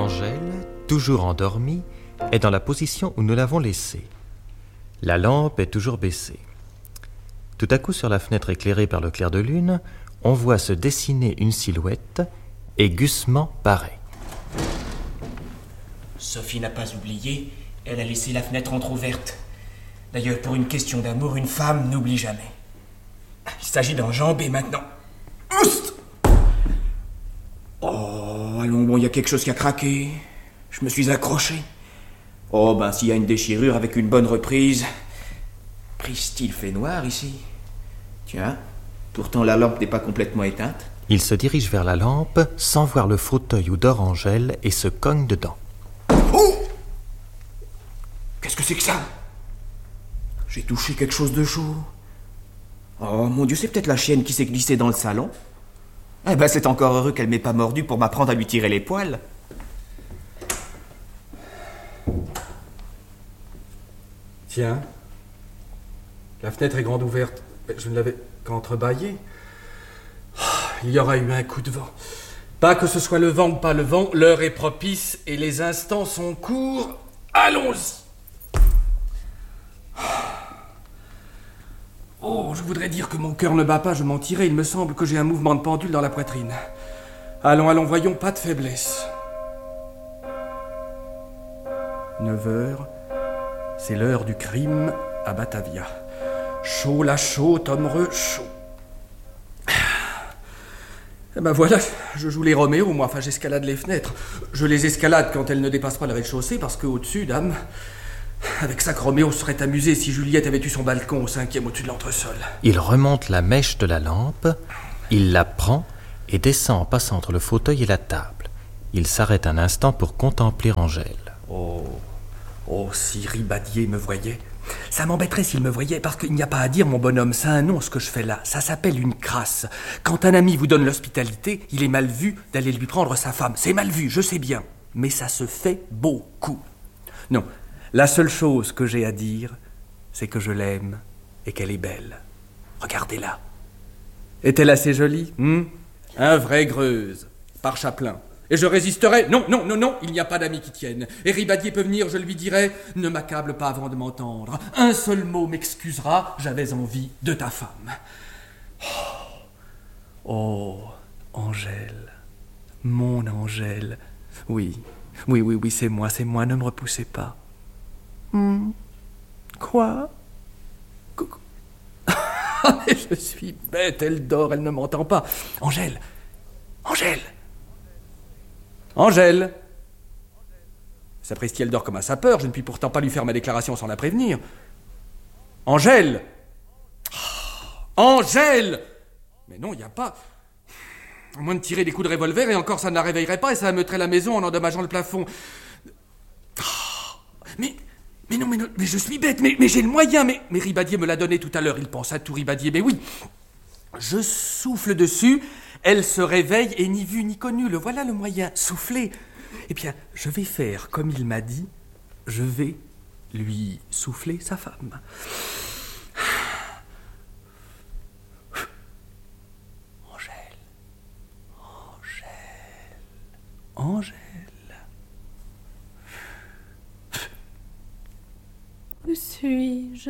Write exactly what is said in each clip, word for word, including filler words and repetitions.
Angèle, toujours endormie, est dans la position où nous l'avons laissée. La lampe est toujours baissée. Tout à coup, sur la fenêtre éclairée par le clair de lune, on voit se dessiner une silhouette et Gusman paraît. Sophie n'a pas oublié, elle a laissé la fenêtre entr'ouverte. D'ailleurs, pour une question d'amour, une femme n'oublie jamais. Il s'agit d'enjamber maintenant. Oust! Oh, allons, bon, il y a quelque chose qui a craqué. Je me suis accroché. Oh, ben, s'il y a une déchirure avec une bonne reprise... Christ, il fait noir ici. Tiens, pourtant la lampe n'est pas complètement éteinte. Il se dirige vers la lampe sans voir le fauteuil où dort Angèle et se cogne dedans. Oh! Qu'est-ce que c'est que ça? J'ai touché quelque chose de chaud. Oh mon Dieu, c'est peut-être la chienne qui s'est glissée dans le salon. Eh ben, c'est encore heureux qu'elle m'ait pas mordu pour m'apprendre à lui tirer les poils. Tiens, la fenêtre est grande ouverte. Mais je ne l'avais qu'entrebâillée. Il y aura eu un coup de vent. Pas que ce soit le vent ou pas le vent, l'heure est propice et les instants sont courts. Allons-y. Oh, je voudrais dire que mon cœur ne bat pas, je mentirais. Il me semble que j'ai un mouvement de pendule dans la poitrine. Allons, allons, voyons, pas de faiblesse. neuf heures, c'est l'heure du crime à Batavia. Chaud, la chaud, Tomreux, chaud. Eh ben voilà, je joue les Roméo, moi, enfin j'escalade les fenêtres. Je les escalade quand elles ne dépassent pas le rez-de-chaussée, parce qu'au-dessus, dame, avec ça que Roméo serait amusé si Juliette avait eu son balcon au cinquième au-dessus de l'entresol. Il remonte la mèche de la lampe, il la prend et descend en passant entre le fauteuil et la table. Il s'arrête un instant pour contempler Angèle. Oh, oh, si Ribadier me voyait. Ça m'embêterait s'il me voyait, parce qu'il n'y a pas à dire, mon bonhomme, c'est un nom ce que je fais là. Ça s'appelle une crasse. Quand un ami vous donne l'hospitalité, il est mal vu d'aller lui prendre sa femme. C'est mal vu, je sais bien, mais ça se fait beaucoup. Non, la seule chose que j'ai à dire, c'est que je l'aime et qu'elle est belle. Regardez-la. Est-elle assez jolie, hmm? Un vrai Greuze, par Chaplin. Et je résisterai. Non, non, non, non, il n'y a pas d'amis qui tiennent. Et Ribadier peut venir, je lui dirai, ne m'accable pas avant de m'entendre. Un seul mot m'excusera, j'avais envie de ta femme. Oh, oh, Angèle, mon Angèle. Oui, oui, oui, oui, c'est moi, c'est moi, ne me repoussez pas. Hmm. Quoi? Coucou. Je suis bête, elle dort, elle ne m'entend pas. Angèle, Angèle. Angèle! Sapristi, elle dort comme un sapeur, je ne puis pourtant pas lui faire ma déclaration sans la prévenir. Angèle! Oh, Angèle! Mais non, il n'y a pas... À moins de tirer des coups de revolver, et encore ça ne la réveillerait pas, et ça ameuterait la maison en endommageant le plafond. Oh, mais... Mais non, mais non, mais je suis bête, mais, mais j'ai le moyen, mais... Mais Ribadier me l'a donné tout à l'heure, il pense à tout, Ribadier, mais oui. Je souffle dessus... Elle se réveille et ni vue ni connue, le voilà le moyen, souffler. Eh bien, je vais faire comme il m'a dit, je vais lui souffler sa femme. Angèle, Angèle, Angèle. Où suis-je?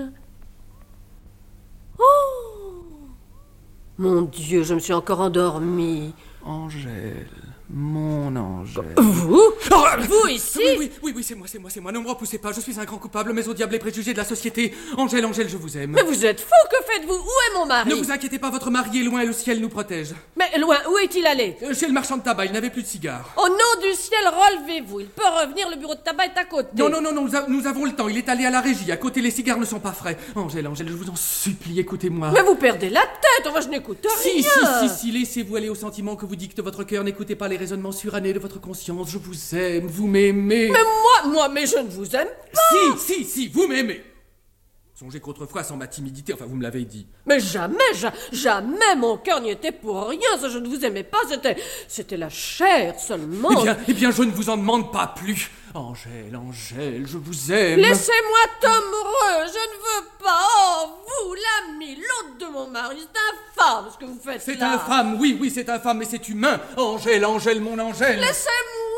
Oh! Mon Dieu, je me suis encore endormie. Angèle, mon Angèle. Vous? Oh, Vous ici? Oui, oui, oui, oui, c'est moi, c'est moi, c'est moi. Ne me repoussez pas, je suis un grand coupable, mais au diable les préjugés de la société. Angèle, Angèle, je vous aime. Mais vous êtes fou, que faites-vous? Où est mon mari? Ne vous inquiétez pas, votre mari est loin et le ciel nous protège. Mais loin, où est-il allé? Euh, Chez le marchand de tabac, il n'avait plus de cigares. Au nom du ciel, relevez-vous. Il peut revenir, le bureau de tabac est à côté. Non, non, non, non nous, a- nous avons le temps. Il est allé à la régie. À côté, les cigares ne sont pas frais. Angèle, Angèle, je vous en supplie, écoutez-moi. Mais vous perdez la tête, enfin je n'écoute Si, rien. si, si, si, laissez-vous aller au sentiment que vous dicte votre cœur. N'écoutez pas les raisonnements surannés de votre conscience. Je vous aime, vous m'aimez. Mais moi, moi, mais je ne vous aime pas. Si, si, si, vous m'aimez. Songez qu'autrefois, sans ma timidité, enfin vous me l'avez dit. Mais jamais, ja- jamais mon cœur n'y était pour rien. Ça, je ne vous aimais pas, c'était, c'était la chair seulement. Eh bien, eh bien, je ne vous en demande pas plus. Angèle, Angèle, je vous aime. Laissez-moi Tomreux, je ne veux pas. Oh, vous, l'ami, l'autre de mon mari, c'est infâme ce que vous faites C'est là. infâme, oui, oui, c'est infâme, mais c'est humain. Angèle, Angèle, mon Angèle. Laissez-moi,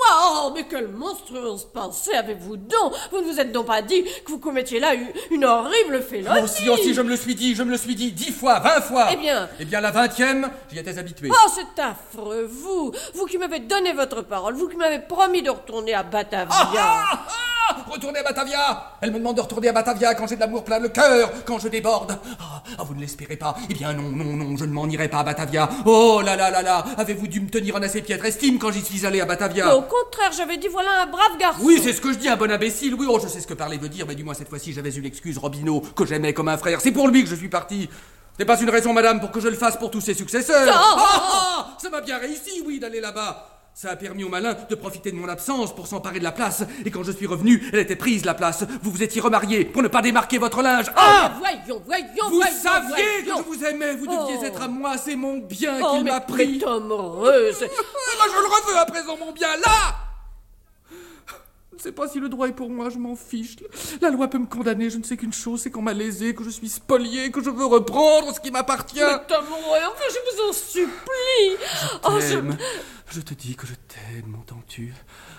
Oh, mais quelle monstrueuse pensée avez-vous donc? Vous ne vous êtes donc pas dit que vous commettiez là une, une horrible félonie? Oh si, oh si, je me le suis dit, je me le suis dit, dix fois, vingt fois. Eh bien... Eh bien, la vingtième, j'y étais habitué. Oh, c'est affreux, vous Vous qui m'avez donné votre parole, vous qui m'avez promis de retourner à Batavia. Ah, ah, ah, retourner à Batavia. Elle me demande de retourner à Batavia quand j'ai de l'amour plein le cœur, quand je déborde. Ah, ah, vous ne l'espérez pas. Eh bien, non, non, non, je ne m'en irai pas à Batavia. Oh là là là là, avez-vous dû me tenir en assez piètre estime quand j'y suis allé à Batavia? Mais au contraire, j'avais dit voilà un brave garçon. Oui, c'est ce que je dis, un bon imbécile. Oui, oh, je sais ce que parler veut dire, mais du moins cette fois-ci, j'avais eu l'excuse Robineau, que j'aimais comme un frère. C'est pour lui que je suis parti. Ce n'est pas une raison, madame, pour que je le fasse pour tous ses successeurs. Oh, ah, ah, ça m'a bien réussi, oui, d'aller là-bas. Ça a permis au malin de profiter de mon absence pour s'emparer de la place. Et quand je suis revenu, elle était prise, la place. Vous vous étiez remarié pour ne pas démarquer votre linge. Ah, oh, voyons, voyons, Vous voyons, saviez voyons. que je vous aimais. Vous deviez Oh. être à moi. C'est mon bien Oh, qu'il mais m'a pris. mais Tom Reuss. Ah, bah, je le reveux à présent, mon bien, là. Je ne sais pas si le droit est pour moi, je m'en fiche. La loi peut me condamner, je ne sais qu'une chose, c'est qu'on m'a lésé, que je suis spolié, que je veux reprendre ce qui m'appartient. Mais Tom Reuss, enfin, je vous en supplie. Oh, je... T'aime. Je te dis que je t'aime, m'entends-tu?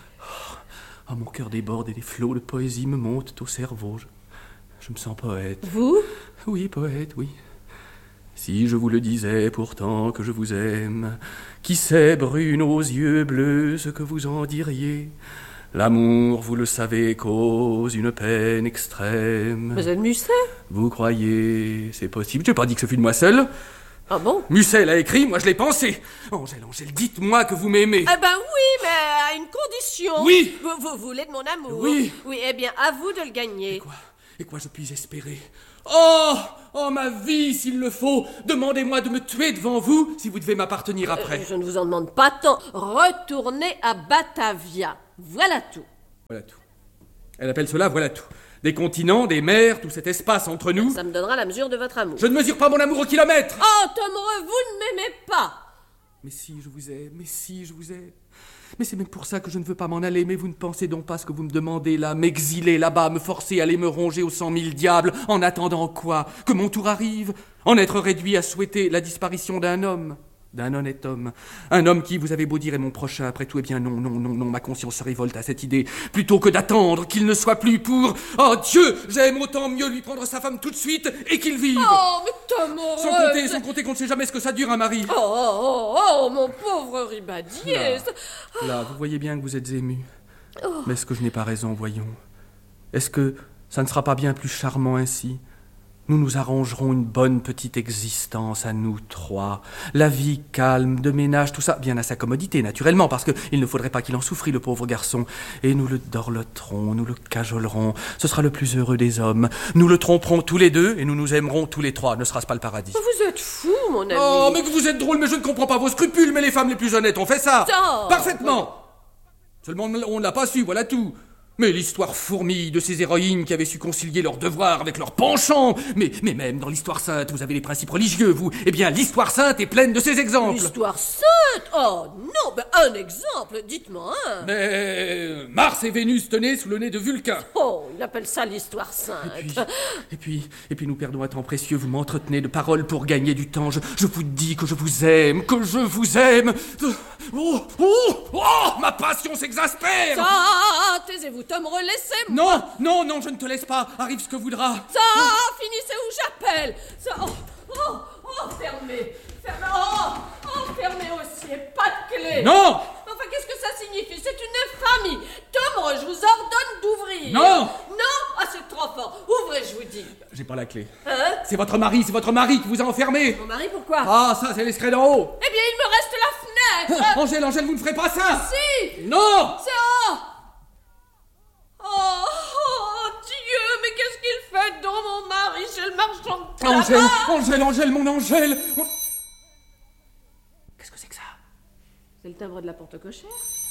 Oh, mon cœur déborde et des flots de poésie me montent au cerveau. Je, je me sens poète. Vous? Oui, poète, oui. Si je vous le disais pourtant que je vous aime, qui sait, brune aux yeux bleus, ce que vous en diriez? L'amour, vous le savez, cause une peine extrême. Mais elle Musset? Vous croyez, c'est possible? Je n'ai pas dit que ce fût de moi seul. Ah bon? Musset l'a écrit, moi je l'ai pensé. Angèle, Angèle, dites-moi que vous m'aimez. Eh ben oui, mais à une condition. Oui. Vous, vous voulez de mon amour? Oui. Oui, eh bien, à vous de le gagner. Quoi? Et quoi je puis espérer? Oh! Oh, ma vie, s'il le faut! Demandez-moi de me tuer devant vous, si vous devez m'appartenir après. Euh, je ne vous en demande pas tant. Retournez à Batavia. Voilà tout. Voilà tout. Elle appelle cela voilà tout. Des continents, des mers, tout cet espace entre nous. Ça me donnera la mesure de votre amour. Je ne mesure pas mon amour au kilomètre! Oh, Tom Reuss, vous ne m'aimez pas! Mais si, je vous aime, mais si, je vous aime. Mais c'est même pour ça que je ne veux pas m'en aller, mais vous ne pensez donc pas ce que vous me demandez là, m'exiler là-bas, me forcer à aller me ronger aux cent mille diables, en attendant quoi? Que mon tour arrive? En être réduit à souhaiter la disparition d'un homme? D'un honnête homme. Un homme qui, vous avez beau dire, est mon prochain, après tout, eh bien non, non, non, non, ma conscience se révolte à cette idée. Plutôt que d'attendre qu'il ne soit plus pour... Oh Dieu, j'aime autant mieux lui prendre sa femme tout de suite et qu'il vive. Oh, mais Tom Reuss! Sans compter, sans compter qu'on ne sait jamais ce que ça dure, un mari. Oh, oh, oh, oh, mon pauvre Ribadier! Là, là, vous voyez bien que vous êtes ému. Mais est-ce que je n'ai pas raison, voyons? Est-ce que ça ne sera pas bien plus charmant ainsi? Nous nous arrangerons une bonne petite existence à nous trois. La vie calme, de ménage, tout ça, bien à sa commodité, naturellement, parce qu'il ne faudrait pas qu'il en souffrît, le pauvre garçon. Et nous le dorloterons, nous le cajolerons. Ce sera le plus heureux des hommes. Nous le tromperons tous les deux et nous nous aimerons tous les trois. Ne sera-ce pas le paradis? Vous êtes fou, mon ami! Oh, mais que vous êtes drôle, mais je ne comprends pas vos scrupules, mais les femmes les plus honnêtes ont fait ça! Oh, Parfaitement! Seulement, on ne l'a pas su, voilà tout. Mais l'histoire fourmille de ces héroïnes qui avaient su concilier leurs devoirs avec leurs penchants. Mais, mais même dans l'histoire sainte, vous avez les principes religieux, vous. Eh bien, l'histoire sainte est pleine de ces exemples. L'histoire sainte? Oh non, ben un exemple, dites-moi un. Mais Mars et Vénus tenaient sous le nez de Vulcain. Oh, il appelle ça l'histoire sainte. Et puis, et puis, et puis nous perdons un temps précieux, vous m'entretenez de paroles pour gagner du temps. Je, je vous dis que je vous aime, que je vous aime. Oh, oh, oh, ma passion s'exaspère. Ça, taisez-vous, Tom Reuss, laissez-moi. Non, non, non, je ne te laisse pas, arrive ce que voudra. Ça, finissez où j'appelle. Ça, oh, oh, oh, fermez, fermez, oh, oh, fermez aussi, et pas de clé. Non. Enfin, qu'est-ce que ça signifie? C'est une infamie. Tom Reuss, je vous ordonne d'ouvrir. Non. Non. Ah, c'est trop fort. Ouvrez, je vous dis. J'ai pas la clé. Hein? C'est votre mari, c'est votre mari qui vous a enfermé. Mon mari, pourquoi? Ah, ça, c'est l'escalier d'en haut. Eh bien, il me reste la fenêtre. Angèle, Angèle, vous ne ferez pas ça. Si. Non. C'est oh. Oh, oh, Dieu, mais qu'est-ce qu'il fait donc, mon mari, chez le marchand de tabac? Angèle, Angèle, Angèle, mon Angèle. Qu'est-ce que c'est que ça? C'est le timbre de la porte cochère.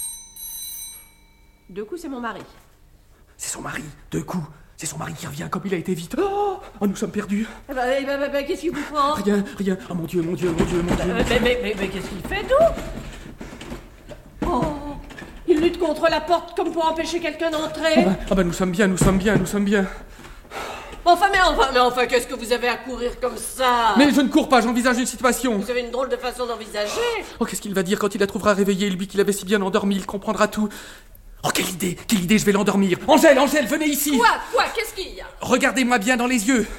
Deux coups, c'est mon mari. C'est son mari, deux coups. C'est son mari qui revient comme il a été vite. Oh, oh nous sommes perdus. Eh ben, eh ben, eh ben, qu'est-ce qu'il vous prend? Rien, rien. Oh mon Dieu, mon Dieu, mon Dieu, mon Dieu. Euh, mais, mais, mais, mais qu'est-ce qu'il fait donc? Oh, il lutte contre la porte comme pour empêcher quelqu'un d'entrer. Ah bah, ah bah nous sommes bien, nous sommes bien, nous sommes bien. Enfin, mais enfin, mais enfin, qu'est-ce que vous avez à courir comme ça? Mais je ne cours pas, j'envisage une situation. Vous avez une drôle de façon d'envisager. Oh, qu'est-ce qu'il va dire quand il la trouvera réveillée, lui qui l'avait si bien endormi, il comprendra tout. Oh, quelle idée, quelle idée, je vais l'endormir. Angèle, Angèle, venez ici. Quoi, quoi, qu'est-ce qu'il y a? Regardez-moi bien dans les yeux.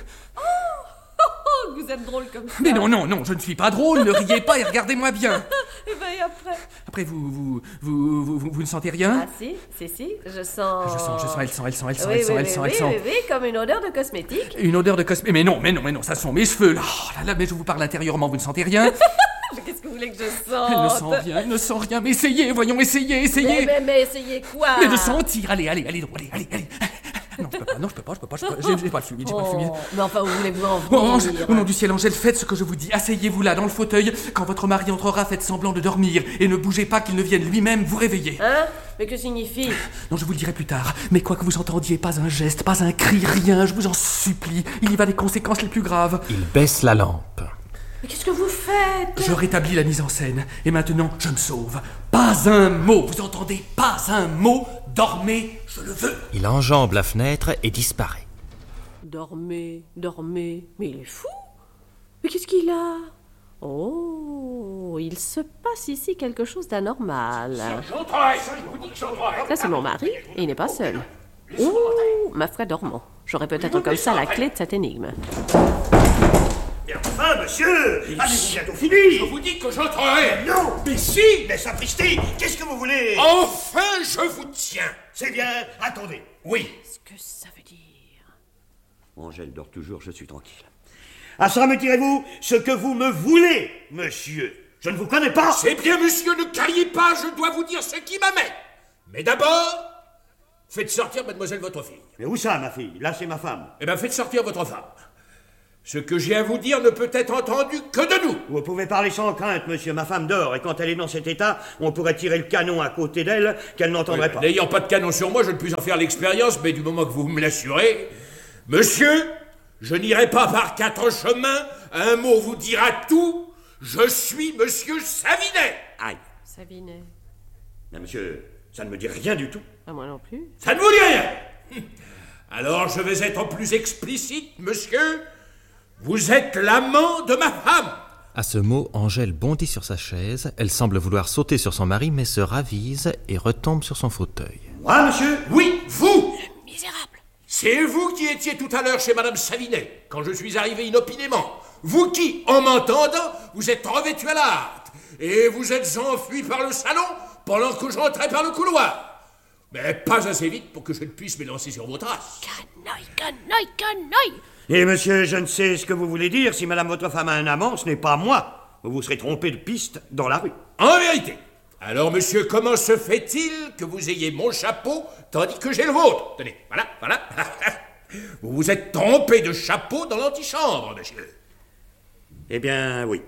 Oh, vous êtes drôle comme ça. Mais non, non, non, je ne suis pas drôle, ne riez pas et regardez-moi bien. Et ben, et après? Après, vous, vous, vous, vous, vous, vous ne sentez rien? Ah si, si, si, je sens... Je sens, je sens, elle sent, elle sent, elle sent, Oui, elle sent, oui, elle oui, sent, oui, elle sent. oui, oui, comme une odeur de cosmétique. Une odeur de cosmétique. Mais non, mais non, mais non, ça sont mes cheveux là. Oh là là, mais je vous parle intérieurement, vous ne sentez rien? Mais qu'est-ce que vous voulez que je sente? Elle ne sent rien, elle ne sent rien. Mais essayez, voyons, essayez, essayez. Mais, mais, mais essayez quoi? Mais de sentir, allez, allez, allez, allez, allez, allez. Non, je peux pas, non, je peux pas, je peux pas, je peux pas. J'ai, j'ai pas le fluide, j'ai pas le fluide. Oh, mais enfin, où voulez-vous en Oh, venir? Angèle, au nom du ciel, Angèle, faites ce que je vous dis. Asseyez-vous là, dans le fauteuil. Quand votre mari entrera, faites semblant de dormir. Et ne bougez pas qu'il ne vienne lui-même vous réveiller. Hein? Mais que signifie? Non, je vous le dirai plus tard. Mais quoi que vous entendiez, pas un geste, pas un cri, rien, je vous en supplie. Il y va des conséquences les plus graves. Il baisse la lampe. Mais qu'est-ce que vous faites? Je rétablis la mise en scène. Et maintenant, je me sauve. Pas un mot, vous entendez? Pas un mot. Dormez, je le veux. Il enjambe la fenêtre et disparaît. Dormez, dormez. Mais il est fou. Mais qu'est-ce qu'il a? Oh, il se passe ici quelque chose d'anormal. Ça, c'est mon mari, et il n'est pas seul. Oh, ma foi, dormant. J'aurais peut-être comme ça la clé de cette énigme. Mais enfin, monsieur, avez-vous bientôt fini? Je vous dis que j'entrerai. Non. Mais si. Mais sapristi, qu'est-ce que vous voulez? Enfin, je vous tiens. C'est bien, attendez. Oui. Qu'est-ce que ça veut dire? Angèle dort toujours, je suis tranquille. À ça me direz-vous ce que vous me voulez, monsieur? Je ne vous connais pas. C'est bien, monsieur, ne criez pas, je dois vous dire ce qui m'amène. Mais d'abord, faites sortir mademoiselle votre fille. Mais où ça, ma fille? Là, c'est ma femme. Eh bien, faites sortir votre femme. Ce que j'ai à vous dire ne peut être entendu que de nous. Vous pouvez parler sans crainte, monsieur. Ma femme dort, et quand elle est dans cet état, on pourrait tirer le canon à côté d'elle, qu'elle n'entendrait Oui, pas. N'ayant pas de canon sur moi, je ne puis en faire l'expérience, mais du moment que vous me l'assurez... Monsieur, je n'irai pas par quatre chemins, un mot vous dira tout, je suis monsieur Savinet. Aïe. Savinet. Mais monsieur, ça ne me dit rien du tout. À moi non plus. Ça ne vous dit rien. Alors je vais être plus explicite, monsieur. Vous êtes l'amant de ma femme. À ce mot, Angèle bondit sur sa chaise. Elle semble vouloir sauter sur son mari, mais se ravise et retombe sur son fauteuil. Moi, monsieur? Oui, vous. Misérable. C'est vous qui étiez tout à l'heure chez madame Savinet, quand je suis arrivé inopinément. Vous qui, en m'entendant, vous êtes revêtu à la hâte. Et vous êtes enfui par le salon pendant que j'entrais par le couloir. Mais pas assez vite pour que je ne puisse m'élancer sur vos traces. Canaille, canaille, canaille. Et monsieur, je ne sais ce que vous voulez dire. Si madame votre femme a un amant, ce n'est pas moi. Vous vous serez trompé de piste dans la rue. En vérité. Alors, monsieur, comment se fait-il que vous ayez mon chapeau tandis que j'ai le vôtre? Tenez, voilà, voilà. Vous vous êtes trompé de chapeau dans l'antichambre, monsieur. Eh bien, oui.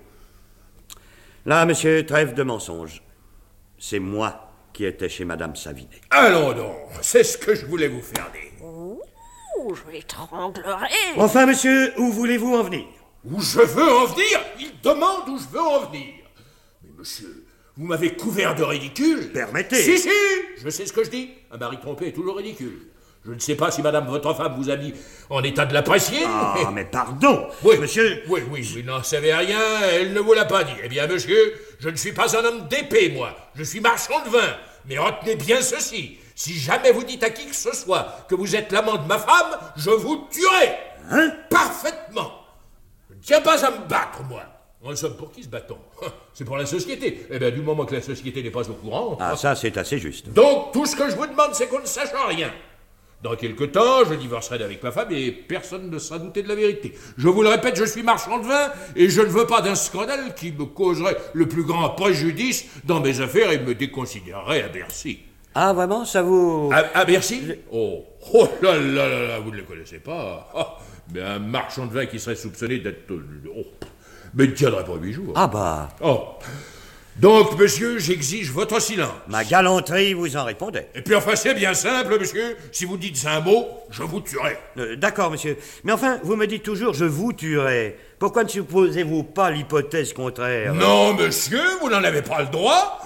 Là, monsieur, trêve de mensonges. C'est moi qui étais chez madame Savinet. Allons donc, c'est ce que je voulais vous faire dire. Oh, je l'étranglerai. Enfin, monsieur, où voulez-vous en venir? Où je veux en venir? Il demande où je veux en venir. Mais monsieur, vous m'avez couvert de ridicule. Permettez. Si, si, je sais ce que je dis. Un mari trompé est toujours ridicule. Je ne sais pas si madame votre femme vous a mis en état de l'apprécier. Ah, mais pardon. Oui, monsieur. Oui, oui, oui, n'en savez rien, elle ne vous l'a pas dit. Eh bien, monsieur, je ne suis pas un homme d'épée, moi. Je suis marchand de vin. Mais retenez bien ceci. Si jamais vous dites à qui que ce soit que vous êtes l'amant de ma femme, je vous tuerai. Hein? Parfaitement. Je ne tiens pas à me battre, moi. En somme, pour qui se bat-on? C'est pour la société. Eh bien, du moment que la société n'est pas au courant... Ah, ça, c'est assez juste. Donc, tout ce que je vous demande, c'est qu'on ne sache rien. Dans quelque temps, je divorcerai avec ma femme et personne ne sera douté de la vérité. Je vous le répète, je suis marchand de vin et je ne veux pas d'un scandale qui me causerait le plus grand préjudice dans mes affaires et me déconsidérerait à Bercy. Ah, vraiment, ça vous... À, à Bercy? Oh, oh là là là là, vous ne le connaissez pas. Oh, mais un marchand de vin qui serait soupçonné d'être... Oh, mais il ne tiendrait pas huit jours. Ah bah... Oh. Donc, monsieur, j'exige votre silence. Ma galanterie vous en répondait. Et puis enfin, c'est bien simple, monsieur. Si vous dites un mot, je vous tuerai. Euh, D'accord, monsieur. Mais enfin, vous me dites toujours « je vous tuerai ». Pourquoi ne supposez-vous pas l'hypothèse contraire? Non, monsieur, vous n'en avez pas le droit.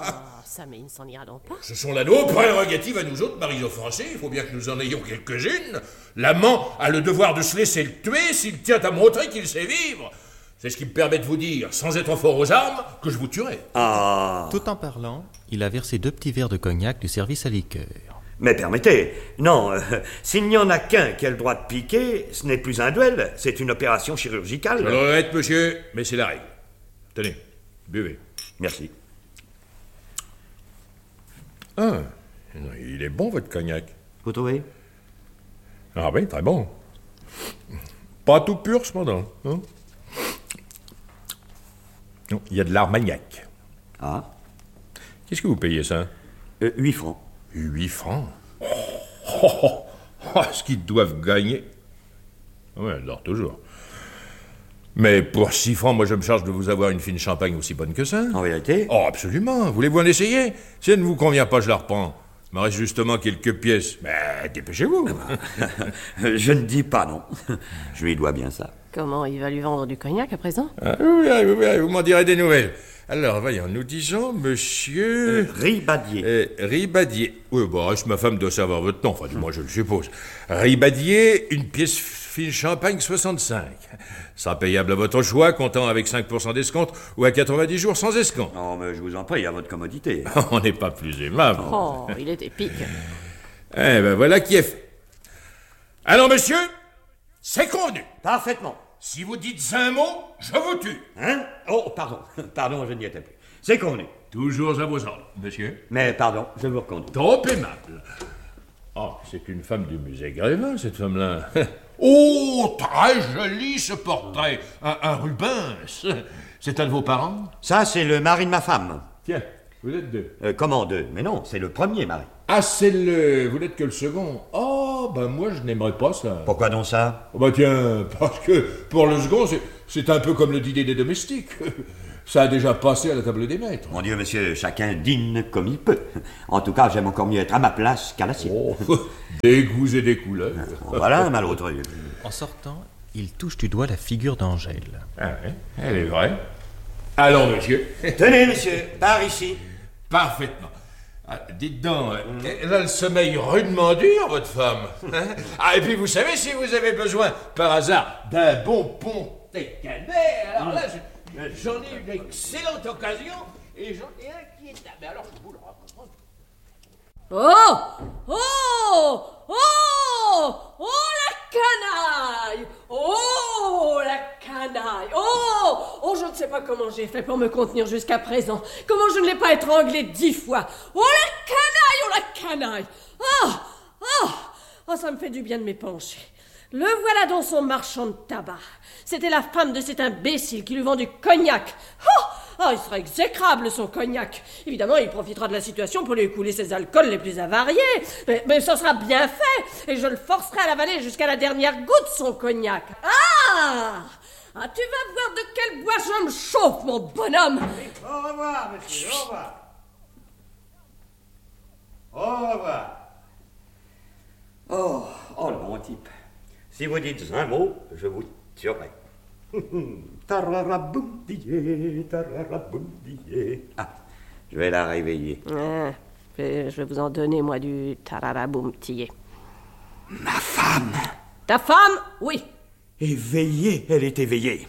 ça, mais il ne s'en ira donc pas. Ce sont là nos prérogatives à nous autres, maris offensés. Il faut bien que nous en ayons quelques-unes. L'amant a le devoir de se laisser le tuer s'il tient à montrer qu'il sait vivre. C'est ce qui me permet de vous dire, sans être fort aux armes, que je vous tuerai. Ah. Tout en parlant, il a versé deux petits verres de cognac du service à liqueur. Mais permettez, non, euh, s'il n'y en a qu'un qui a le droit de piquer, ce n'est plus un duel, c'est une opération chirurgicale. Je le regrette, monsieur, mais c'est la règle. Tenez, buvez. Merci. Ah, il est bon, votre cognac. Vous trouvez? Ah oui, très bon. Pas tout pur, cependant. Hein? Non, il y a de l'armagnac. Ah. Qu'est-ce que vous payez, ça? Euh, huit francs. Huit francs? Oh, oh, oh, oh, ce qu'ils doivent gagner. Oui, elle dort toujours. Mais pour six francs, moi, je me charge de vous avoir une fine champagne aussi bonne que ça. En vérité? Oh, absolument. Voulez-vous en essayer? Si elle ne vous convient pas, je la reprends. Il me reste justement quelques pièces. Mais dépêchez-vous. Je ne dis pas non. Je lui dois bien ça. Comment, il va lui vendre du cognac à présent? Ah, oui, oui, oui, vous m'en direz des nouvelles. Alors, voyons, nous disons monsieur... Euh, Ribadier. Euh, Ribadier. Oui, bon, reste ma femme doit savoir votre nom, enfin, du moins, je le suppose. Ribadier, une pièce fine champagne soixante-cinq. Sera payable à votre choix, comptant avec cinq pour cent d'escompte ou à quatre-vingt-dix jours sans escompte. Non, mais je vous en prie, à votre commodité. On n'est pas plus aimable. Oh, il est épique. Eh ben, voilà qui est fait. Alors, monsieur, c'est convenu. Parfaitement. Si vous dites un mot, je vous tue. Hein? Oh, pardon. Pardon, je n'y étais plus. C'est convenu. Toujours à vos ordres, monsieur. Mais pardon, je vous reconduis. Trop aimable. Oh, c'est une femme du musée Grévin, cette femme-là. Oh, très joli ce portrait. Un, un Rubens. C'est un de vos parents? Ça, c'est le mari de ma femme. Tiens, vous êtes deux. Euh, comment deux? Mais non, c'est le premier mari. Ah, c'est le... Vous n'êtes que le second. Oh, ben moi, je n'aimerais pas ça. Pourquoi donc ça? Oh, bah tiens, parce que pour le second, c'est, c'est un peu comme le dîner des domestiques. Ça a déjà passé à la table des maîtres. Mon Dieu, monsieur, chacun dîne comme il peut. En tout cas, j'aime encore mieux être à ma place qu'à la sienne. Oh, des goûts et des couleurs. Voilà un malotru. En sortant, il touche du doigt la figure d'Angèle. Ah ouais, elle est vraie. Allons, monsieur. Tenez, monsieur, par ici. Parfaitement. Ah, dites donc, elle a le sommeil rudement dur, votre femme. Hein? Ah, et puis vous savez, si vous avez besoin, par hasard, d'un bon pontet canet, alors là, je- j'en ai une excellente occasion, et j'en ai un qui est... Mais alors, je vous le raconte. Oh! Oh! Oh! Oh, la canaille! Oh, la canaille! Oh! Oh, je ne sais pas comment j'ai fait pour me contenir jusqu'à présent. Comment je ne l'ai pas étranglé dix fois. Oh, la canaille! Oh, la canaille! Oh! Oh! Oh, ça me fait du bien de m'épancher. Le voilà dans son marchand de tabac. C'était la femme de cet imbécile qui lui vend du cognac. Oh! Oh, il sera exécrable, son cognac. Évidemment, il profitera de la situation pour lui écouler ses alcools les plus avariés. Mais, mais ça sera bien fait, et je le forcerai à l'avaler jusqu'à la dernière goutte, son cognac. Ah! Ah, tu vas voir de quel bois je me chauffe, mon bonhomme. Au revoir, monsieur, au revoir. Au revoir. Oh, oh, le bon type. Si vous dites un mot, je vous tuerai. Tararaboumdier, tararaboumdier. Ah, je vais la réveiller. Ah, je vais vous en donner, moi, du tararaboumtillé. Ma femme! Ta femme, oui. Éveillée, elle est éveillée.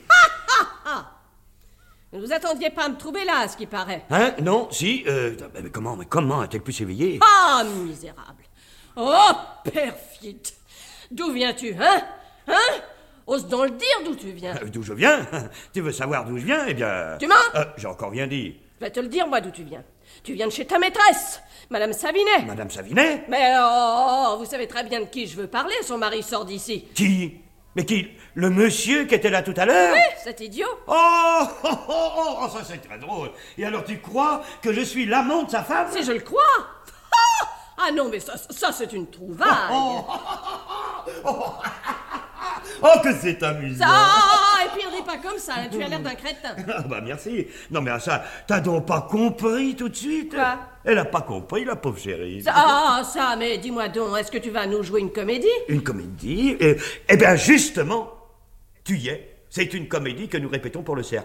Ne vous attendiez pas à me trouver là, à ce qui paraît. Hein? Non, si, euh, mais comment, mais comment a-t-elle pu s'éveiller? Ah, misérable. Oh, perfide. D'où viens-tu, hein? Hein? Ose donc le dire d'où tu viens. Euh, D'où je viens? Tu veux savoir d'où je viens? Eh bien... Tu mens? euh, J'ai encore rien dit. Je vais te le dire, moi, d'où tu viens. Tu viens de chez ta maîtresse, Madame Savinet. Madame Savinet? Mais oh, vous savez très bien de qui je veux parler, son mari sort d'ici. Qui? Mais qui? Le monsieur qui était là tout à l'heure? Oui, cet idiot. Oh, oh, oh, oh, oh, ça c'est très drôle. Et alors tu crois que je suis l'amant de sa femme? Si je le crois. Ah, ah non, mais ça, ça c'est une trouvaille. Oh, oh, oh, que c'est amusant. Ça, et puis on n'est pas comme ça, tu as l'air d'un crétin. Ah bah merci. Non mais à ça, t'as donc pas compris tout de suite? Quoi? Elle a pas compris, la pauvre chérie. Ça, ah, ça, mais dis-moi donc, est-ce que tu vas nous jouer une comédie? Une comédie? Eh, eh bien justement, tu y es. C'est une comédie que nous répétons pour le cercle.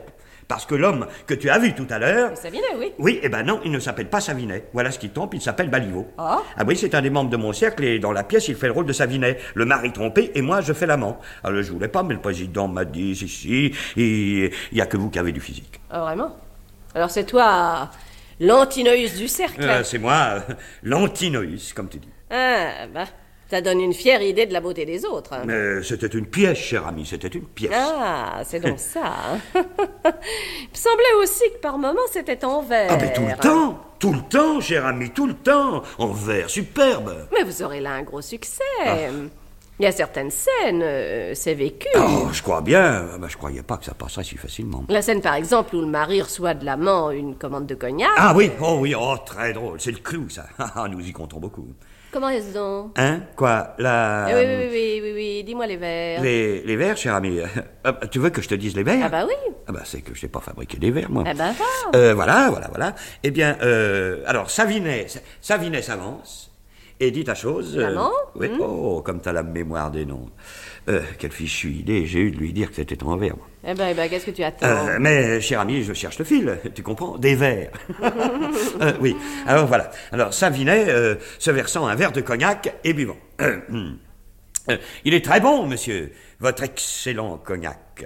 Parce que l'homme que tu as vu tout à l'heure... Savinet, oui. Oui, eh ben non, il ne s'appelle pas Savinet. Voilà ce qui tombe, il s'appelle Baliveau. Ah. Ah oui, c'est un des membres de mon cercle et dans la pièce, il fait le rôle de Savinet. Le mari trompé et moi, je fais l'amant. Alors, je voulais pas, mais le président m'a dit, si, si, il n'y a que vous qui avez du physique. Ah, vraiment? Alors c'est toi, l'antinoïs du cercle. Euh, c'est moi, euh, l'antinoïs, comme tu dis. Ah, bah, ça donne une fière idée de la beauté des autres. Hein. Mais c'était une pièce, cher ami, c'était une pièce. Ah, c'est donc ça. Hein. Il me semblait aussi que par moments c'était en verre. Ah, mais tout le temps, tout le temps, cher ami, tout le temps, en verre, superbe. Mais vous aurez là un gros succès. Ah. Il y a certaines scènes, euh, c'est vécu. Oh, je crois bien. Ah, ben, je croyais pas que ça passerait si facilement. La scène, par exemple, où le mari reçoit de l'amant une commande de cognac. Ah oui, oh oui, oh, très drôle, c'est le clou, ça. Ah, nous y comptons beaucoup. Comment est-ce donc? Hein? Quoi? La... Eh oui, oui, oui, oui, oui, oui, dis-moi les verres. Les, les verres, cher ami. Euh, tu veux que je te dise les verres? Ah bah oui. Ah bah c'est que je n'ai pas fabriqué des verres, moi. Ah bah va. Euh, voilà, voilà, voilà. Eh bien, euh, alors, Savinet, Savinet s'avance et dit ta chose. euh, Maman? Oui, Hmm. oh, comme t'as la mémoire des noms. Euh, quelle fichue idée j'ai eu de lui dire que c'était en verre, moi. Eh ben, eh ben, qu'est-ce que tu attends? Euh, mais, cher ami, je cherche le fil, tu comprends? Des verres. Euh, oui, alors voilà. Alors, Savinet, euh, se versant un verre de cognac et buvant. Euh, hum. Euh, il est très bon, monsieur, votre excellent cognac.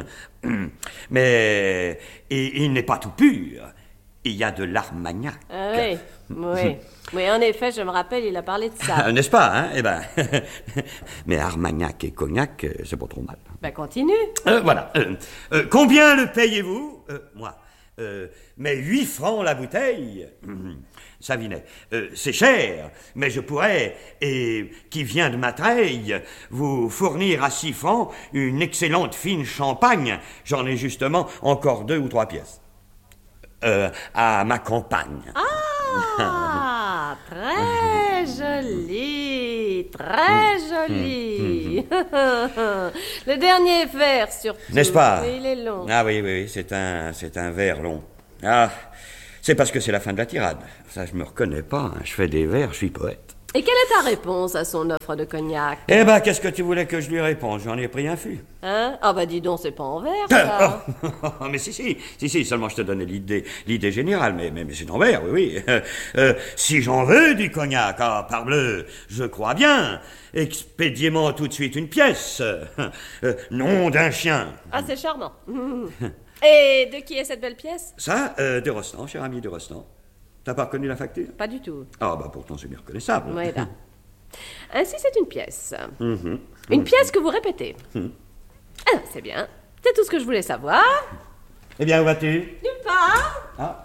Mais il, il n'est pas tout pur. Il y a de l'Armagnac. Ah oui, oui. Oui, en effet, je me rappelle, il a parlé de ça. N'est-ce pas, hein? Eh ben, mais Armagnac et cognac, euh, c'est pas trop mal. Ben, continue. Euh, voilà. Euh, euh, combien le payez-vous? euh, Moi. Euh, mais huit francs la bouteille. Hum, Savinet. Euh, c'est cher, mais je pourrais, et qui vient de ma treille, vous fournir à six francs une excellente fine champagne. J'en ai justement encore deux ou trois pièces. Euh, à ma campagne. Ah, très joli, très joli. Le dernier vers, surtout. N'est-ce pas? Oui, il est long. Ah oui, oui, oui, c'est un, c'est un vers long. Ah, c'est parce que c'est la fin de la tirade. Ça, je me reconnais pas, hein. Je fais des vers, je suis poète. Et quelle est ta réponse à son offre de cognac? Eh ben, qu'est-ce que tu voulais que je lui réponde? J'en ai pris un fût. Hein? Ah bah dis donc, c'est pas en verre, ça. Oh, mais si, si, si, si, seulement je te donnais l'idée, l'idée générale, mais, mais, mais c'est en verre, oui, oui. Euh, euh, si j'en veux du cognac, ah, parbleu, je crois bien. Expédiez-moi tout de suite une pièce. Euh, nom d'un chien. Ah, c'est charmant. Et de qui est cette belle pièce? Ça, euh, de Rostand, cher ami de Rostand. T'as pas reconnu la facture? Pas du tout. Ah, bah pourtant c'est bien reconnaissable. Oui, là. Ainsi, c'est une pièce. Mhm. Une pièce que vous répétez. Mhm. Ah, c'est bien. C'est tout ce que je voulais savoir. Eh bien, où vas-tu? Nulle part. Ah.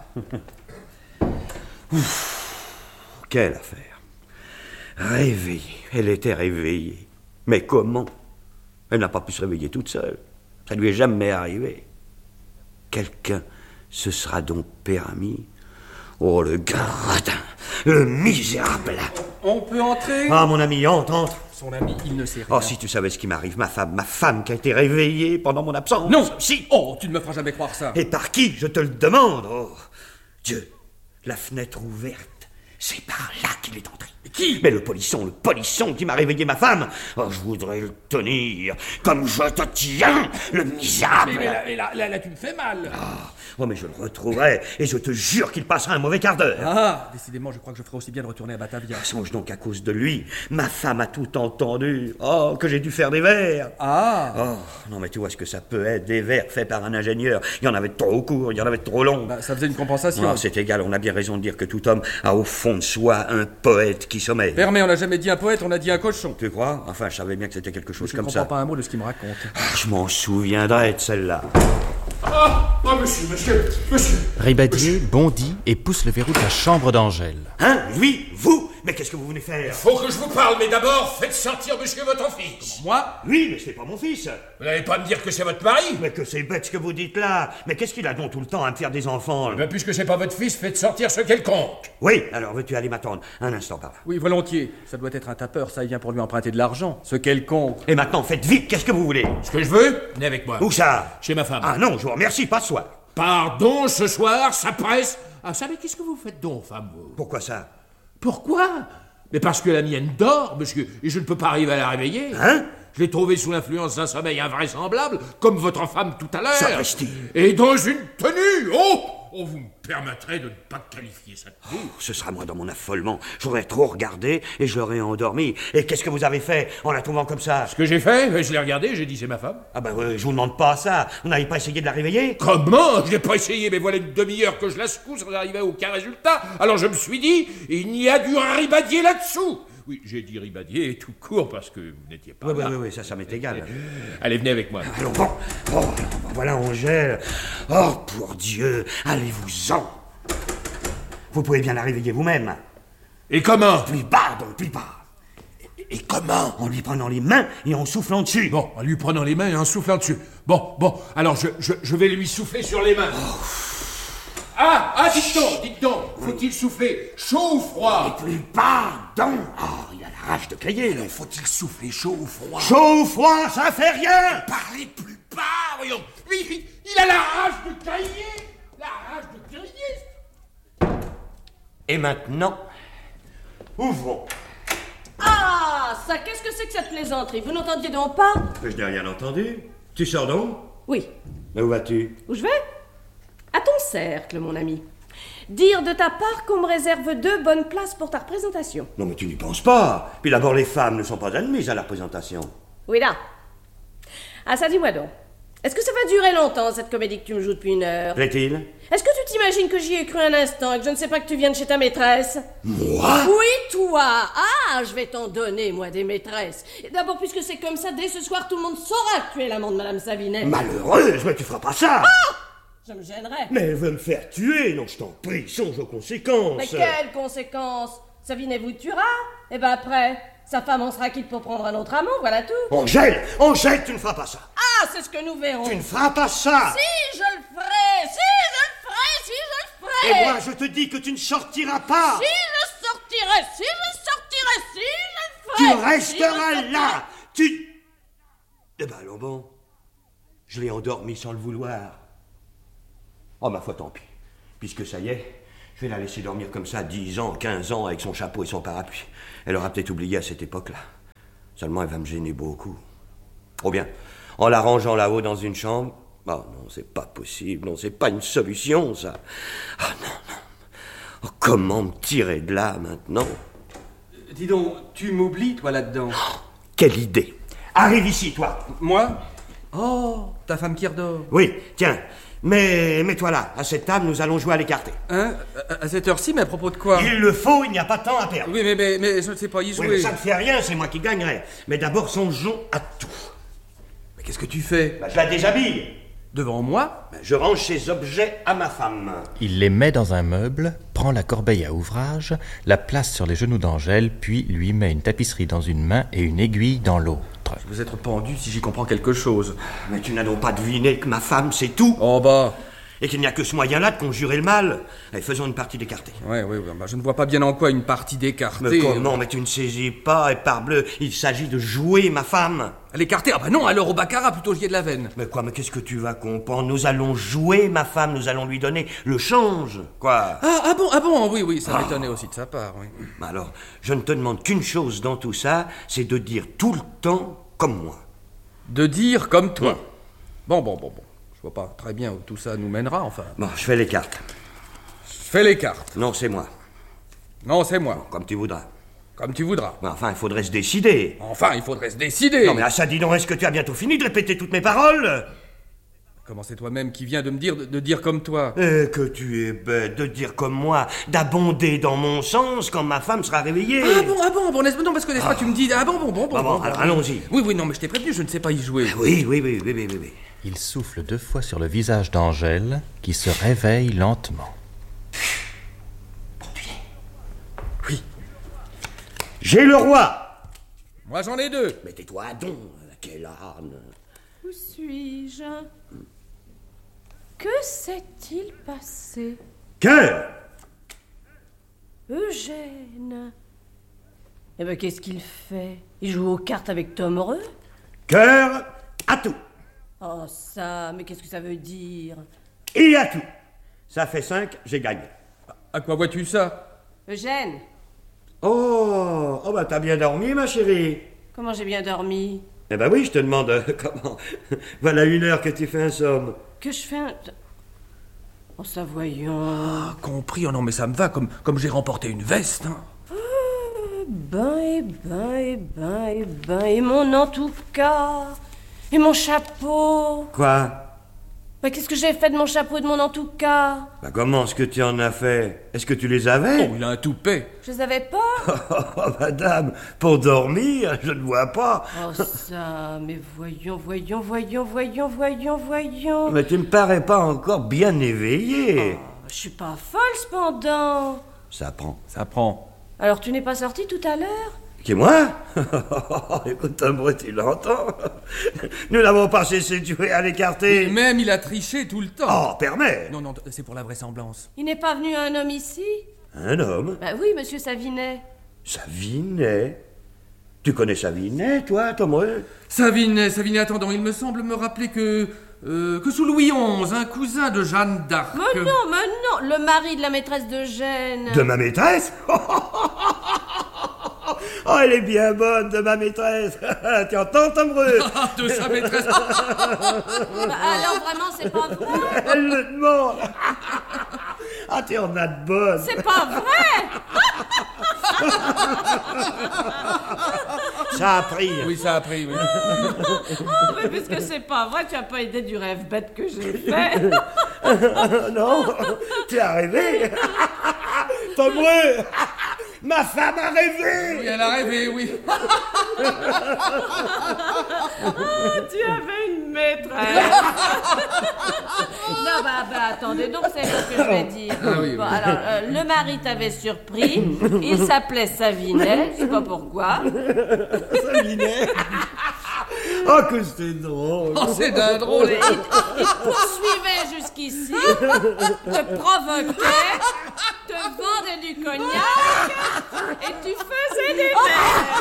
Ouf, quelle affaire. Réveillée. Elle était réveillée. Mais comment? Elle n'a pas pu se réveiller toute seule. Ça lui est jamais arrivé. Quelqu'un se sera donc permis. Oh, le gradin, le misérable. On peut entrer? Ah, mon ami, entre, entre. Son ami, il ne sait rien. Oh, si tu savais ce qui m'arrive, ma femme, ma femme qui a été réveillée pendant mon absence. Non! Si! Oh, tu ne me feras jamais croire ça. Et par qui, je te le demande? Oh, Dieu, la fenêtre ouverte, c'est par là qu'il est entré. Qui? Mais le polisson, le polisson qui m'a réveillé ma femme. Oh, je voudrais le tenir comme je te tiens, le misérable. Mais, mais là, mais là, là, là, tu me fais mal. Ah, oh, mais je le retrouverai et je te jure qu'il passera un mauvais quart d'heure. Ah, décidément, je crois que je ferais aussi bien de retourner à Batavia. Songe donc à cause de lui. Ma femme a tout entendu. Oh, que j'ai dû faire des vers. Ah. Oh, non mais tu vois ce que ça peut être, des vers faits par un ingénieur. Il y en avait trop court, il y en avait trop long. Bah, ça faisait une compensation. Non, c'est égal, on a bien raison de dire que tout homme a au fond de soi un poète qui sommeille. Permets, on n'a jamais dit un poète, on a dit un cochon. Tu crois? Enfin, je savais bien que c'était quelque chose Je comme comprends ça. pas un mot de ce qu'il me raconte. Ah, je m'en souviendrai de celle-là. Ah, ah, monsieur, monsieur, monsieur. Ribadier bondit et pousse le verrou de la chambre d'Angèle. Hein? Lui? Vous? Mais qu'est-ce que vous venez faire? Faut que je vous parle, mais d'abord, faites sortir monsieur votre fils. Moi? Oui, mais c'est pas mon fils. Vous n'allez pas me dire que c'est votre mari? Mais que c'est bête ce que vous dites là. Mais qu'est-ce qu'il a donc tout le temps à me faire des enfants? Ben, puisque c'est pas votre fils, faites sortir ce quelconque. Oui, alors veux-tu aller m'attendre un instant par là? Oui, volontiers. Ça doit être un tapeur, ça, il vient pour lui emprunter de l'argent. Ce quelconque. Et maintenant, faites vite, qu'est-ce que vous voulez? Ce que je veux, venez avec moi. Où ça? Chez ma femme. Ah non, je vous remercie, pas ce soir. Pardon, ce soir, ça presse. Ah, ça, mais qu'est-ce que vous faites donc, femme, vous? Pourquoi ça? Pourquoi? Mais parce que la mienne dort, monsieur, et je ne peux pas arriver à la réveiller. Hein? Je l'ai trouvé sous l'influence d'un sommeil invraisemblable, comme votre femme tout à l'heure. Sapristi. Et dans une tenue. Oh, oh, vous me permettrez de ne pas qualifier ça de tenue. Oh, ce sera moi dans mon affolement. J'aurais trop regardé et je l'aurais endormi. Et qu'est-ce que vous avez fait en la trouvant comme ça? Ce que j'ai fait, je l'ai regardé, j'ai dit c'est ma femme. Ah ben, euh, je vous demande pas ça. Vous n'avez pas essayé de la réveiller? Comment? Je n'ai pas essayé, mais voilà une demi-heure que je la secoue sans arriver à aucun résultat. Alors je me suis dit, il y a du ribadier là-dessous. Oui, j'ai dit ribadier tout court parce que vous n'étiez pas Oui, là. oui, oui, ça, ça m'est égal. Allez, venez avec moi. Alors bon, oh, voilà Angèle. Oh, pour Dieu, allez-vous-en. Vous pouvez bien la réveiller vous-même. Et comment? Plus bas, donc, plus bas. Et comment? En lui prenant les mains et en soufflant dessus. Bon, en lui prenant les mains et en soufflant dessus. Bon, bon, alors je, je, je vais lui souffler sur les mains. Oh. Ah, ah, dites donc, dites donc, faut-il souffler chaud ou froid? Et plus bas, donc. Oh, il a la rage de crier, là. Faut-il souffler chaud ou froid? Chaud ou froid, ça fait rien. Parlez plus bas, voyons. Oui, il a la rage de crier. La rage de crier. Et maintenant, ouvrons. Ah, ça, qu'est-ce que c'est que cette plaisanterie? Vous n'entendiez donc pas? Je n'ai rien entendu. Tu sors donc? Oui. Mais où vas-tu? Où je vais? À ton cercle, mon ami. Dire de ta part qu'on me réserve deux bonnes places pour ta représentation. Non, mais tu n'y penses pas. Puis d'abord, les femmes ne sont pas admises à la représentation. Oui, là. Ah, ça, dis-moi donc. Est-ce que ça va durer longtemps, cette comédie que tu me joues depuis une heure? Plaît-il? Est-ce que tu t'imagines que j'y ai cru un instant et que je ne sais pas que tu viennes chez ta maîtresse? Moi? Oui, toi! Ah, je vais t'en donner, moi, des maîtresses. D'abord, puisque c'est comme ça, dès ce soir, tout le monde saura que tu es l'amant de Madame Savinet. Malheureuse, mais tu feras pas ça! Ah! Je me gênerais. Mais elle veut me faire tuer, non, je t'en prie, songe aux conséquences. Mais quelles conséquences? Savinet vous tuera? Et ben après, sa femme en sera quitte pour prendre un autre amant, voilà tout. Angèle, Angèle, tu ne feras pas ça. Ah, c'est ce que nous verrons. Tu ne feras pas ça. Si, je le ferai, si, je le ferai, si, je le ferai. Et moi, je te dis que tu ne sortiras pas. Si, je sortirai, si, je sortirai, si, je le Tu ferai. resteras si, je là. Tu... Eh ben, alors bon, je l'ai endormi sans le vouloir. Oh, ma foi, tant pis. Puisque ça y est, je vais la laisser dormir comme ça, dix ans, quinze ans, avec son chapeau et son parapluie. Elle aura peut-être oublié à cette époque-là. Seulement, elle va me gêner beaucoup. Oh bien, en la rangeant là-haut dans une chambre... Oh non, c'est pas possible, non, c'est pas une solution, ça. Ah oh, non, non. Oh, comment me tirer de là, maintenant? Dis donc, tu m'oublies, toi, là-dedans? Oh, quelle idée! Arrive ici, toi! Moi? Oh, ta femme qui redort. Oui, tiens, mais mets-toi là, à cette table, nous allons jouer à l'écarté. Hein? À, à cette heure-ci, mais à propos de quoi? Il le faut, il n'y a pas de temps à perdre. Oui, mais, mais, mais je ne sais pas y jouer. Oui, mais ça ne fait rien, c'est moi qui gagnerai. Mais d'abord, songeons à tout. Mais qu'est-ce que tu fais? Bah, je la déshabille. Devant moi? Bah, je range ces objets à ma femme. Il les met dans un meuble, prend la corbeille à ouvrage, la place sur les genoux d'Angèle, puis lui met une tapisserie dans une main et une aiguille dans l'autre. Je vais être pendu si j'y comprends quelque chose. Mais tu n'as donc pas deviné que ma femme, c'est tout? Oh bah... Et qu'il n'y a que ce moyen-là de conjurer le mal. Allez, faisons une partie d'écarté. Ouais, ouais, ouais, bah je ne vois pas bien en quoi une partie d'écarté... Mais comment? Mais tu ne saisis pas, et parbleu, il s'agit de jouer ma femme. L'écarté? Ah bah non, alors au baccarat, plutôt j'y ai de la veine. Mais quoi, mais qu'est-ce que tu vas comprendre? Nous allons jouer ma femme, nous allons lui donner le change, quoi. Ah, ah bon, ah bon, oui, oui, ça ah. m'étonnait aussi de sa part, oui. Alors, je ne te demande qu'une chose dans tout ça, c'est de dire tout le temps comme moi. De dire comme toi. Mmh. Bon, bon, bon, bon. Je vois pas très bien où tout ça nous mènera, enfin. Bon, je fais les cartes. Je fais les cartes. Non, c'est moi. Non, c'est moi. Bon, comme tu voudras. Comme tu voudras. Mais enfin, il faudrait se décider. Enfin, il faudrait se décider. Non, mais à ça, dis donc, est-ce que tu as bientôt fini de répéter toutes mes paroles? Comment c'est toi-même qui viens de me dire de, de dire comme toi? Eh, que tu es bête de dire comme moi, d'abonder dans mon sens quand ma femme sera réveillée. Ah bon, ah bon, bon, n'est-ce pas, non, parce que n'est-ce pas, tu me dis, ah bon, bon, bon, bon, bon, bon, bon alors, bon. allons-y. Oui, oui, non, mais je t'ai prévenu, je ne sais pas y jouer. Oui, oui, oui, oui, oui, oui, oui. Il souffle deux fois sur le visage d'Angèle, qui se réveille lentement. Oui. J'ai le roi. Moi, j'en ai deux. Mais tais-toi donc, quel âne. Où suis-je? Que s'est-il passé? Cœur. Eugène. Eh ben, qu'est-ce qu'il fait? Il joue aux cartes avec Tom Heureux? Cœur à tout. Oh, ça, mais qu'est-ce que ça veut dire? Et à tout. Ça fait cinq, j'ai gagné. À quoi vois-tu ça? Eugène. Oh, oh bah t'as bien dormi, ma chérie. Comment j'ai bien dormi? Eh ben oui, je te demande, euh, comment... Voilà une heure que tu fais un somme. Que je fais un... Oh, ça voyons... Ah, compris, oh non, mais ça me va, comme, comme j'ai remporté une veste, hein. Ben et ben et ben et ben et mon en tout cas. Et mon chapeau. Quoi? Ben, qu'est-ce que j'ai fait de mon chapeau et de mon en tout cas? Bah comment est-ce que tu en as fait? Est-ce que tu les avais? Oh, il a un toupet. Je les avais pas. Oh, madame, pour dormir, je ne vois pas. Oh ça, mais voyons, voyons, voyons, voyons, voyons, voyons. Mais tu me parais pas encore bien éveillé. Oh, je suis pas folle cependant. Ça prend. Ça prend. Alors tu n'es pas sorti tout à l'heure? Qui, moi? Écoute, un bruit, tu l'entends? Nous n'avons pas cessé de jouer à l'écarté. Même il a triché tout le temps. Oh, permets. Non, non, c'est pour la vraisemblance. Il n'est pas venu un homme ici? Un homme? Bah oui, monsieur Savinet. Savinet? Tu connais Savinet, toi, Tomreux? Savinet, Savinet, attendons, il me semble me rappeler que... Euh, que sous Louis onze, un cousin de Jeanne d'Arc... Mais non, mais non, le mari de la maîtresse de Gênes. De ma maîtresse? Oh, elle est bien bonne, de ma maîtresse. Tu entends, Tomreux? De sa maîtresse. Bah, alors vraiment, c'est pas vrai? Elle le demande. Ah, tu en as de bonnes. C'est pas vrai? Ça a pris. Oui, ça a pris, oui. Oh, mais puisque c'est pas vrai, tu as pas idée du rêve bête que j'ai fait. Non, tu es rêvé. Tomreux, ma femme a rêvé. Oui, elle a rêvé, oui. Ah, tu avais une maîtresse. Non, bah, bah, attendez, donc c'est ce que je vais dire. Ah oui, oui. Bon, alors, euh, le mari t'avait surpris. Il s'appelait Savinet, je sais pas pourquoi. Savinet. Oh, que c'était drôle. Oh, c'est d'un drôle. Il, il te poursuivait jusqu'ici, te provoquait, te vendait du cognac, et tu faisais des vers.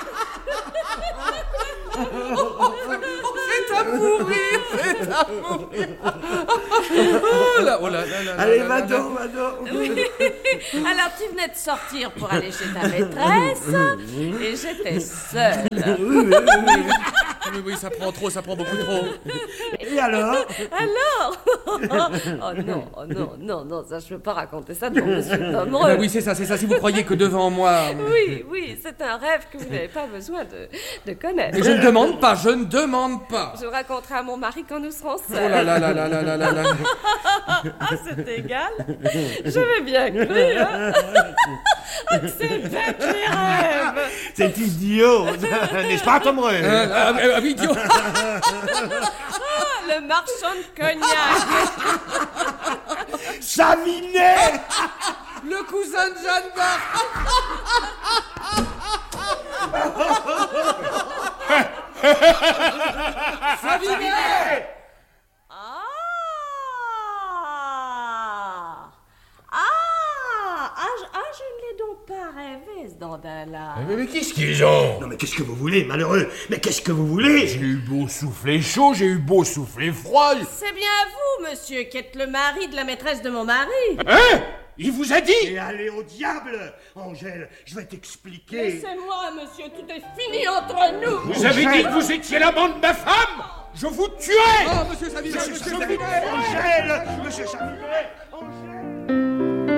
C'est à mourir, c'est à mourir. Oh là, oh là, là, là, Allez, là, va là, là. donc, va donc. Alors tu venais de sortir pour aller chez ta maîtresse, et j'étais seule. Oui, oui, ça prend trop, ça prend beaucoup trop. Et alors? Alors Oh non, oh non, non, non, ça je peux pas raconter ça devant monsieur Tomreux. Ah oui, c'est ça, c'est ça. Si vous croyez que devant moi... Oui, oui, c'est un rêve que vous n'avez pas besoin de, de connaître. Mais je ne demande pas, je ne demande pas. Je le raconterai à mon mari quand nous serons seuls. Oh là là là là là là là là. Ah, c'est égal. J'avais bien cru, hein. Ah, que c'est bête les rêves. C'est idiot, n'est-ce pas, Tomreux? Euh, ah, ah, oui, idiot. Ah, le marchand de cognac. Savinet. Le cousin de Jeanne d'Arc. Savinet. Ah Ah Ah, je, ah, je ne l'ai donc pas rêvé, ce dandin-là. Mais, mais qu'est-ce qu'ils ont? Non, mais qu'est-ce que vous voulez, malheureux? Mais qu'est-ce que vous voulez? J'ai eu beau souffler chaud, j'ai eu beau souffler froid. C'est bien vous, monsieur, qui êtes le mari de la maîtresse de mon mari. Hein? Il vous a dit? Et allez au diable, Angèle, je vais t'expliquer. Laissez-moi, monsieur, tout est fini entre nous. Vous avez dit que vous étiez l'amant de ma femme? Je vous tuerai! Oh, monsieur Savinet, monsieur Savinet. Angèle, monsieur Savinet.